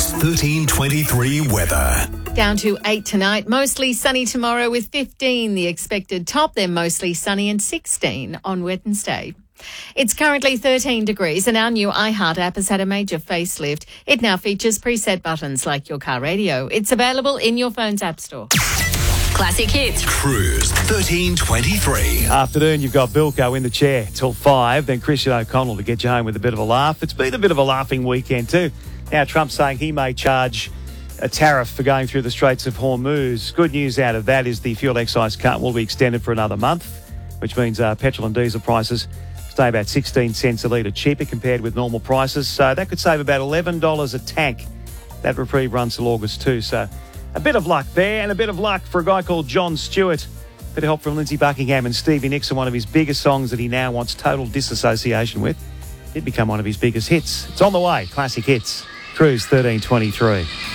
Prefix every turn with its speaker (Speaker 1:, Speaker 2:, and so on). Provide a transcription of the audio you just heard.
Speaker 1: Cruise 1323 weather.
Speaker 2: Down to 8 tonight, mostly sunny tomorrow with 15 the expected top, then mostly sunny and 16 on Wednesday. It's currently 13 degrees and our new iHeart app has had a major facelift. It now features preset buttons like your car radio. It's available in your phone's app store.
Speaker 3: Classic Hits.
Speaker 1: Cruise 1323.
Speaker 4: Afternoon, you've got Bilko in the chair till 5, then Christian O'Connell to get you home with a bit of a laugh. It's been a bit of a laughing weekend too. Now Trump's saying he may charge a tariff for going through the Straits of Hormuz. Good news out of that is the fuel excise cut will be extended for another month, which means petrol and diesel prices stay about 16 cents a litre cheaper compared with normal prices. So that could save about $11 a tank. That reprieve runs till August too. So a bit of luck there, and a bit of luck for a guy called John Stewart. Bit of help from Lindsay Buckingham and Stevie Nicks on one of his biggest songs that he now wants total disassociation with. It become one of his biggest hits. It's on the way. Classic Hits. Cruise 1323.